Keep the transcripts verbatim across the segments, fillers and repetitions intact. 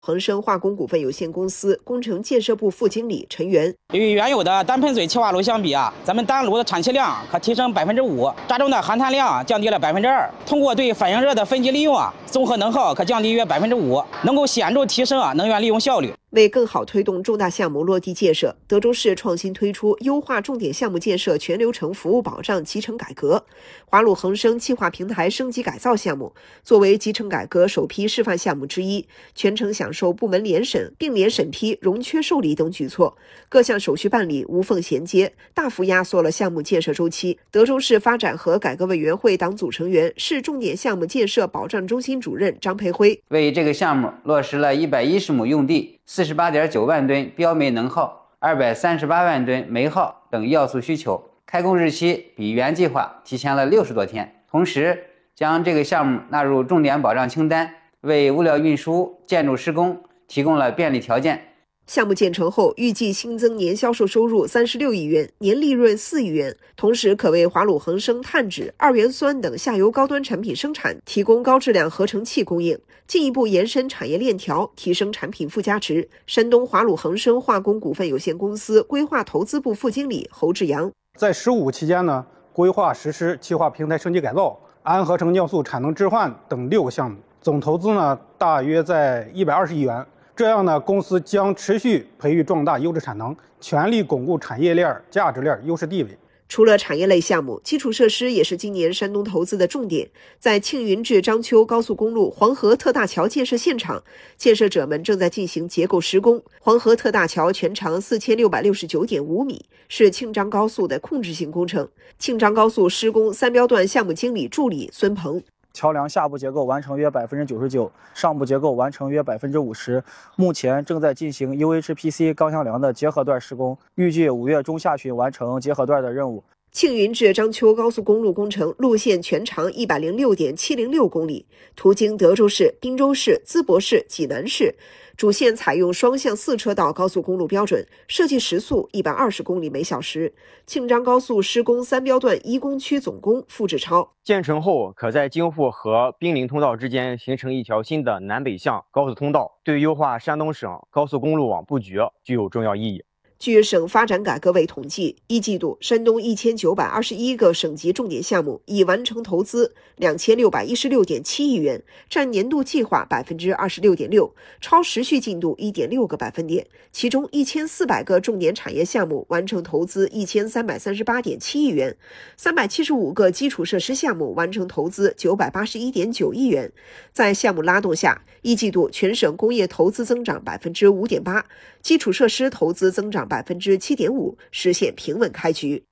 恒生化工股份有限公司工程建设部副经理陈元， 与原有的单喷嘴气化炉相比啊，咱们单炉的产气量可提升百分之五，渣中的含碳量降低了百分之二。通过对反应热的分级利用啊，综合能耗可降低约百分之五，能够显著提升啊能源利用效率。 为更好推动重大项目落地建设，德州市创新推出优化重点项目建设全流程服务保障集成改革。华鲁恒生气化平台升级改造项目作为集成改革首批示范项目之一，全程享受部门联审、并联审批、融缺受理等举措，各项手续办理无缝衔接，大幅压缩了项目建设周期。德州市发展和改革委员会党组成员、市重点项目建设保障中心主任张培辉为这个项目落实了一百一十亩用地、四十八点九万吨标煤能耗、二百三十八万吨煤耗等要素需求，开工日期比原计划提前了六十多天，同时将这个项目纳入重点保障清单，为物料运输、建筑施工提供了便利条件。 项目建成后，预计新增年销售收入三十六亿元，年利润四亿元，同时可为华鲁恒生碳酯、二元酸等下游高端产品生产提供高质量合成器供应，进一步延伸产业链条，提升产品附加值。山东华鲁恒生化工股份有限公司规划投资部副经理侯志阳， 在“十五”期间呢，规划实施气化平台升级改造、氨合成尿素产能置换等六个项目，总投资呢大约在一百二十亿元。这样呢，公司将持续培育壮大优质产能，全力巩固产业链、价值链优势地位。 除了产业类项目，基础设施也是今年山东投资的重点。在庆云至章丘高速公路黄河特大桥建设现场，建设者们正在进行结构施工。黄河特大桥全长四千六百六十九点五米，是庆张高速的控制性工程。庆张高速施工三标段项目经理助理孙鹏。 桥梁下部结构完成约百分之九十九，上部结构完成约百分之五十。目前正在进行 U H P C 钢箱梁的结合段施工，预计五月中下旬完成结合段的任务。 庆云至章丘高速公路工程路线全长一百零六点七零六公里，途经德州市、滨州市、淄博市、济南市。主线采用双向四车道高速公路标准，设计时速一百二十公里每小时。庆张高速施工三标段一工区总工付志超， 建成后可在京沪和滨陵通道之间形成一条新的南北向高速通道，对优化山东省高速公路网布局具有重要意义。 据省发展改革委统计，一季度山东一千九百二十一个省级重点项目已完成投资两千六百一十六点七亿元，占年度计划百分之二十六点六，超时序进度一点六个百分点。其中一千四百个重点产业项目完成投资一千三百三十八点七亿元，三百七十五个基础设施项目完成投资九百八十一点九亿元。在项目拉动下，一季度全省工业投资增长百分之五点八，基础设施投资增长百分之七点五，实现平稳开局。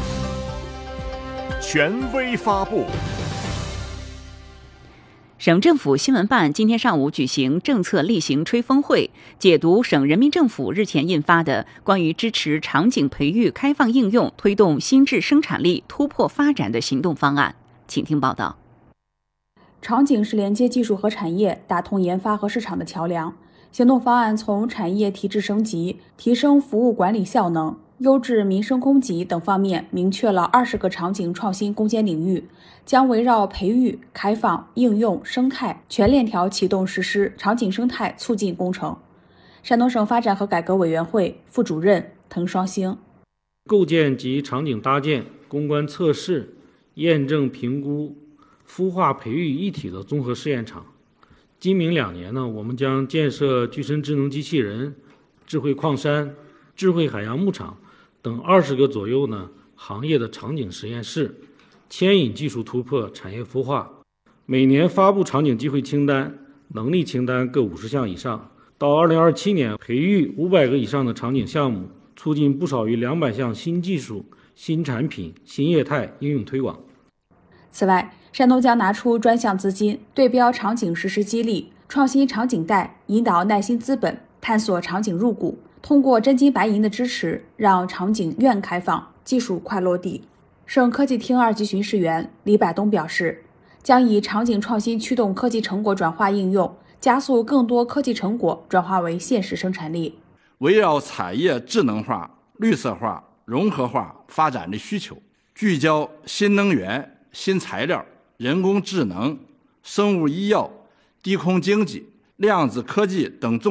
权威发布。 省政府新闻办今天上午举行政策例行吹风会，解读省人民政府日前印发的关于支持场景培育开放应用、推动新质生产力突破发展的行动方案。请听报道。 场景是连接技术和产业、打通研发和市场的桥梁。行动方案从产业体制升级、提升服务管理效能、优质民生供给等方面明确了二十个场景创新攻坚领域，将围绕培育、开放、应用、生态全链条启动实施场景生态促进工程。山东省发展和改革委员会副主任滕双星， 构建及场景搭建、攻关测试、验证评估、孵化培育一体的综合试验场。今明两年呢，我们将建设具身智能机器人、智慧矿山、智慧海洋牧场等二十个左右呢行业的场景实验室，牵引技术突破、产业孵化。每年发布场景机会清单、能力清单各五十项以上。到二零二七年，培育五百个以上的场景项目，促进不少于两百项新技术、新产品、新业态应用推广。 此外，山东将拿出专项资金，对标场景实施激励，创新场景带，引导耐心资本，探索场景入股，通过真金白银的支持，让场景愿开放，技术快落地。省科技厅二级巡视员李百东表示，将以场景创新驱动科技成果转化应用，加速更多科技成果转化为现实生产力。 围绕产业智能化、绿色化、融合化发展的需求，聚焦新能源、新材料、人工智能、生物医药、低空经济、 量子科技等重